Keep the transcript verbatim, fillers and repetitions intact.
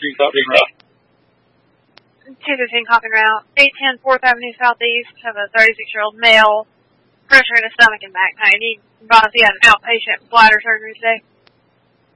fifteen Coffin Route. two fifteen Coffin Route. eight ten fourth Avenue Southeast. Have a thirty-six-year-old male. Pressure in his stomach and back pain. He advised he had an outpatient bladder surgery today.